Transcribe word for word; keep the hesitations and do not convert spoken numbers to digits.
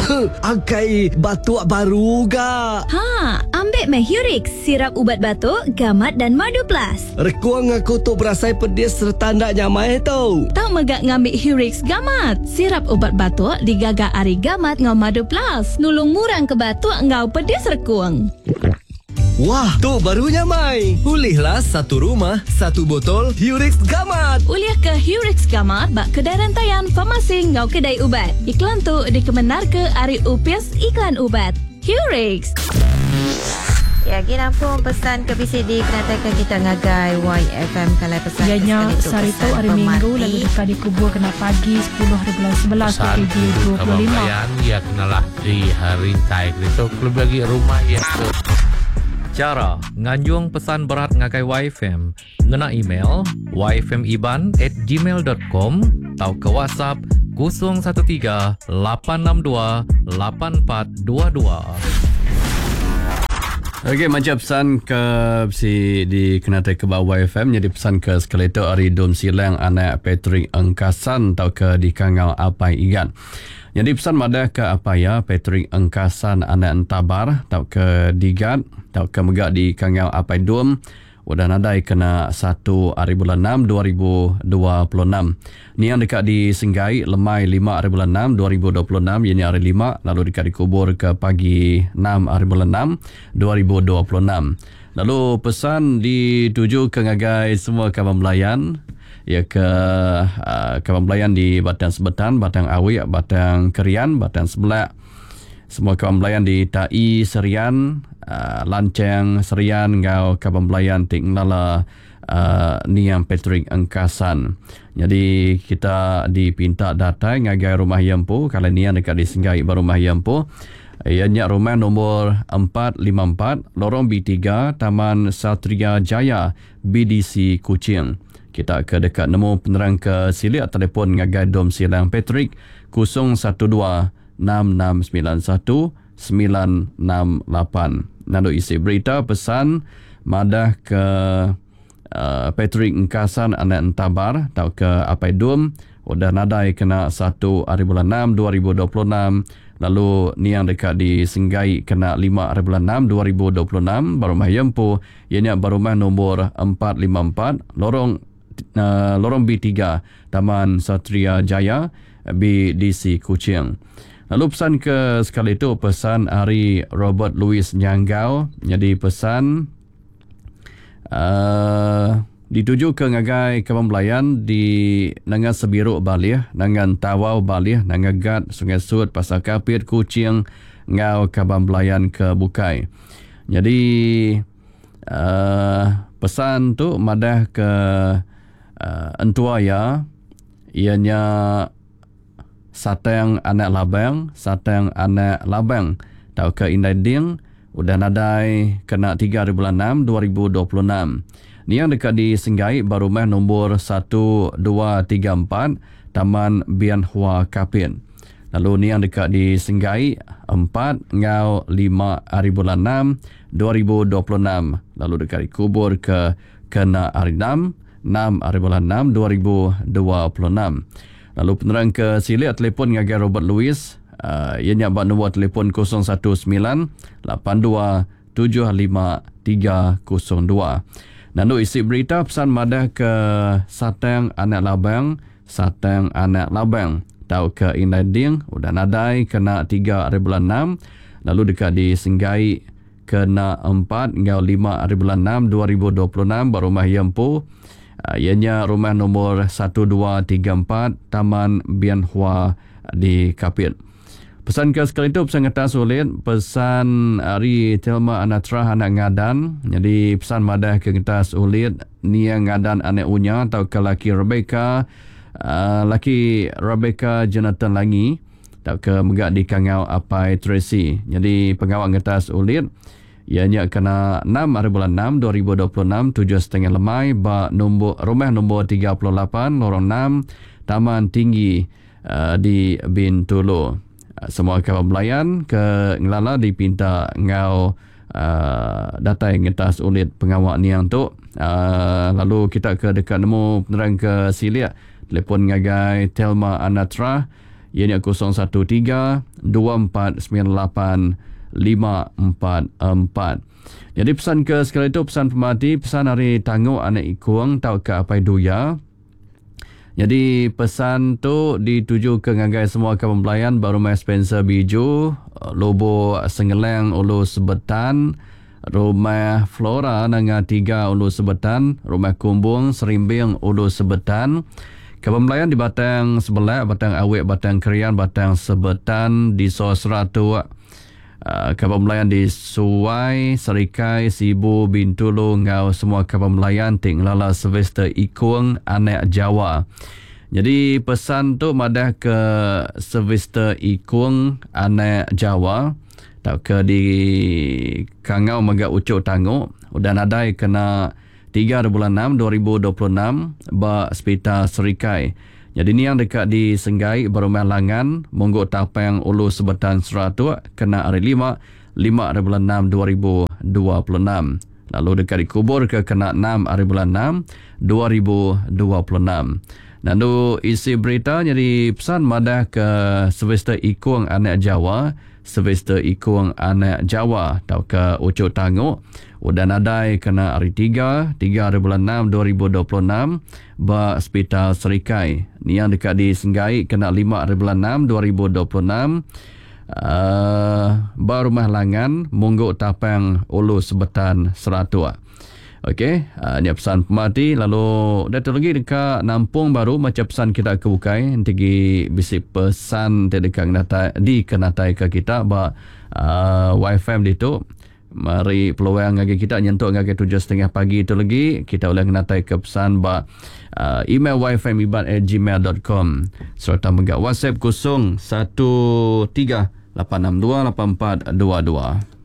Angkai batuk baru ga. Ha, ambil Mahurix, sirap ubat batuk, gamat dan madu plus. Rekuang aku tu berasai pedis serta ndak nyamai tau. Tak megak ngambil Hurix gamat. Sirap ubat batuk digagak ari gamat ngau madu plus. Nulung murang ke batuk ngau pedis rekuang. Wah, tu barunya Mai. Pulihlah satu rumah, satu botol Hurix Gamat. Uliah ke Hurix Gamat bak kedai rantaian farmasi ngau kedai ubat. Iklan tu dikemenar ke Ari Upias Iklan Ubat. Hurix. Ya, kita pun pesan ke B C D penatakan kita ngagai Y F M kalau pesan. Ianya sehari tu hari Minggu lalu dekat dikubur kena pagi sepuluh hari bulan sebelas ke dua puluh lima. Pesan ya kenalah di hari taik itu perlu bagi rumah ya. Cara nganjung pesan berat ngagai Y F M ngena email y f m iban at gmail dot com atau ke WhatsApp kosong satu tiga lapan enam dua lapan empat dua dua. Okey, macam pesan ke si di Kenatai Kebak Y F M jadi pesan ke skeletor Ari Dom Silang anak Patrick Engkasan atau ke di Kangau Apai Igan. Jadi pesan madah ke apa ya Patrick Engkasan anak Entabar atau ke Digat atau ke megak di Kangau Apai Dom udah nadai kena satu hari bulan enam dua ribu dua puluh enam. Ni yang dekat di Senggai lemai lima hari bulan enam dua ribu dua puluh enam, ini hari lima, lalu dekat dikubur ke pagi enam hari bulan enam dua ribu dua puluh enam. Lalu pesan dituju ke ngagai semua kawan belayan ya ke uh, kawan belayan di Batang Sebetan, Batang Awi, Batang Kerian, Batang Sebelak. Semua kawan belayan di T I Serian, uh, Lancang Serian, ngau kawan belayan Tik Nglala uh, Niang Patrick Engkasan. Jadi kita dipinta datai ngagai rumah Yempu, kalau niang dekat di Senggai baru rumah Yempu. Ianya rumah nombor empat lima empat, lorong B tiga, Taman Satria Jaya, B D C Kuching. Kita ke dekat nemu penerang ke silik telefon ngagai Dom Silang Patrick kosong satu dua enam enam sembilan satu sembilan enam lapan. Lalu isi berita pesan madah ke uh, Patrick Engkasan anak Entabar atau ke Apai Dom udah nadai kena satu hari bulan enam dua ribu dua puluh enam. Lalu ni yang dekat di Senggai kena lima hari bulan enam dua ribu dua puluh enam. Baru Rumah Yempu ianya baru rumah nombor empat lima empat, lorong uh, lorong B tiga, Taman Satria Jaya, B D C Kuching. Lalu pesan ke sekali itu pesan hari Robert Louis Nyanggau. Jadi pesan uh, dituju ke ngagai kawan belayan di Nangan Sebiruk Balih, Nangan Tawau Balih, Nangan Gat, Sungai Sud, Pasar Kapit, Kuching, ngau kawan belayan ke Bukai. Jadi uh, pesan tu madah ke uh, Entua ya, ianya Satang anak labang, Satang anak labang. Tau ke Indai Ding, udah nadai kena tiga hari bulan enam dua ribu dua puluh enam. Ni yang dekat di Senggai, baru rumah nombor satu dua tiga empat, Taman Bian Hua Kapin. Lalu ni yang dekat di Senggai, empat ngau lima hari bulan enam dua ribu dua puluh enam. Lalu dekat dikubur ke kena hari enam, enam hari bulan enam dua ribu dua puluh enam. Lalu penerang ke silik telefon ngagai Robert Louis. Uh, ia nyabak nombor telefon kosong satu sembilan lapan dua tujuh lima tiga kosong dua. Lalu isi berita pesan madah ke Satang anak labang, Satang anak labang. Tahu ke Indai Ding, udah nadai kena tiga hari bulan enam. Lalu dekat di Senggai kena empat ngau lima hari bulan enam dua ribu dua puluh enam. Baru Rumah Yempu. Uh, ianya rumah nombor satu dua tiga empat, Taman Bian Hua di Kapit. Pesan ke sekali itu pesan kata sulit, pesan Ari Telma Anatra anak ngadan. Jadi pesan madah ke kata sulit, Nia ngadan anak unya atau ke laki Rebecca, uh, laki Rebecca Jonathan Langi, atau ke megak di Kangau Apai Tracy. Jadi pengawal kata sulit, ianya kena enam hari bulan enam dua ribu dua puluh enam, tujuh setengah lemai, ba nombor rumah nombor tiga puluh lapan, lorong enam, Taman Tinggi uh, di Bintulu. Uh, semua kawan belayan ke Ngelala dipinta ngau uh, data yang ngetas ulit pengawal ni untuk. Uh, lalu kita ke dekat nemu penerang ke silik, telefon ngagai Telma Anatra. Ianya kosong satu tiga dua empat sembilan lapan lima empat empat. Jadi pesan ke sekali itu pesan pemerhati, pesan hari tangguh anak ikung tau ke apa duya. Jadi pesan tu dituju ke ngagai semua kepembelayan baru mai Spencer Biju, Lobo Sengeleng Ulu Sebetan, Rumah Flora Nanga Tiga Ulu Sebetan, Rumah Kumbung Serimbing Ulu Sebetan. Kepembelayan di Batang Sebelah, Batang Awek, Batang Kerian, Batang Sebetan, di Sosratu. Uh, kepembelayan di Suai, Serikai, Sibu, Bintulu, Ngau, semua kepembelayan Ting Lala Sylvester Ikung, anak Jawa. Jadi pesan tu madah ke Sylvester Ikung, anak Jawa, tak ke di Kangau Megak Ucuk Tanguk, udah nadai kena tiga bulan enam dua ribu dua puluh enam ba Hospital Serikai. Jadi ni yang dekat di Senggai, Berumah Langan, Monggok Tapang, Ulu Sebetan Seratua, kena hari lima, lima hari bulan enam dua ribu dua puluh enam. Lalu dekat di Kubur ke kena enam hari bulan enam dua ribu dua puluh enam. Dan tu isi berita, jadi pesan madah ke Sylvester Ikung anak Jawa, Sylvester Ikung anak Jawa, tau ke Ucuk Tanguk. Udah nadai kena hari tiga, tiga hari bulan enam dua ribu dua puluh enam, ba Hospital Serikai. Ni yang dekat di Senggai kena lima hari bulan enam dua ribu dua puluh enam, uh, ba Rumah Langan, Monggok Tapang, Ulu Sebetan Seratua. Okey, uh, ni pesan pemerhati. Lalu datang lagi dekat Nampung Baru, macam pesan kita ke bukai, nanti bisik pesan dekat kenatai, di kenatai ke kita ba uh, Y F M di tu. Mari peluang ngagi kita nyentuh ngagi tujuh setengah pagi itu lagi. Kita boleh kenatai ke pesan ba uh, email y f m iban at gmail dot com serta megak WhatsApp kosong satu tiga lapan enam dua lapan empat dua dua.